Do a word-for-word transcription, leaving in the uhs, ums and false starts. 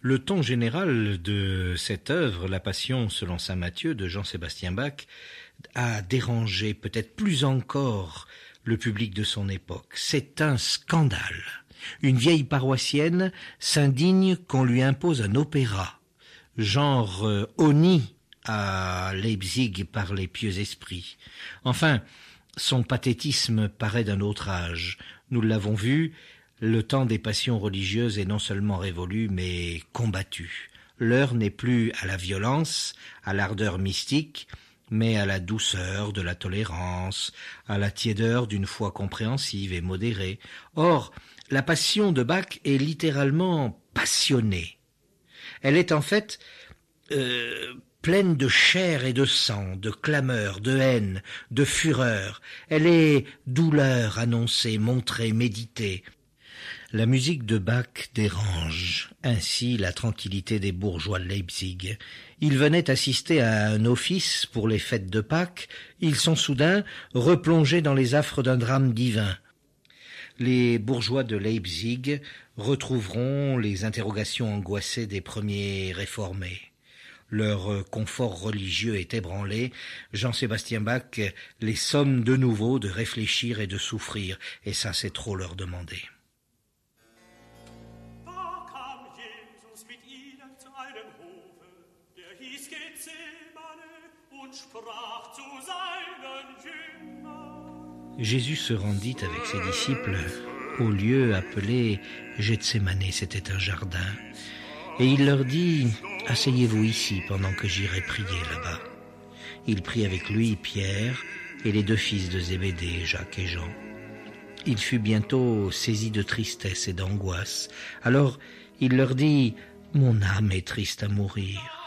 Le ton général de cette œuvre, La Passion selon saint Matthieu de Jean-Sébastien Bach, a dérangé peut-être plus encore le public de son époque. C'est un scandale. Une vieille paroissienne s'indigne qu'on lui impose un opéra, genre euh, Oni à Leipzig par les pieux esprits. Enfin, son pathétisme paraît d'un autre âge. Nous l'avons vu, le temps des passions religieuses est non seulement révolu, mais combattu. L'heure n'est plus à la violence, à l'ardeur mystique, mais à la douceur de la tolérance, à la tiédeur d'une foi compréhensive et modérée. Or, la passion de Bach est littéralement passionnée. Elle est en fait euh, pleine de chair et de sang, de clameur, de haine, de fureur. Elle est douleur annoncée, montrée, méditée. La musique de Bach dérange ainsi la tranquillité des bourgeois de Leipzig. Ils venaient assister à un office pour les fêtes de Pâques. Ils sont soudain replongés dans les affres d'un drame divin. Les bourgeois de Leipzig retrouveront les interrogations angoissées des premiers réformés. Leur confort religieux est ébranlé. Jean-Sébastien Bach les somme de nouveau de réfléchir et de souffrir, et ça c'est trop leur demander. Jésus se rendit avec ses disciples au lieu appelé Gethsémane, c'était un jardin, et il leur dit « Asseyez-vous ici pendant que j'irai prier là-bas ». Il prit avec lui Pierre et les deux fils de Zébédée, Jacques et Jean. Il fut bientôt saisi de tristesse et d'angoisse. Alors il leur dit « Mon âme est triste à mourir.